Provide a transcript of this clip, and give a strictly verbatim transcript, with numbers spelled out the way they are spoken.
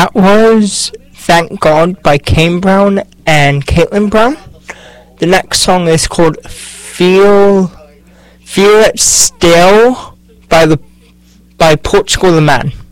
That was Thank God by Kane Brown and Caitlin Brown. The next song is called Feel Feel It Still by the by Portugal the Man.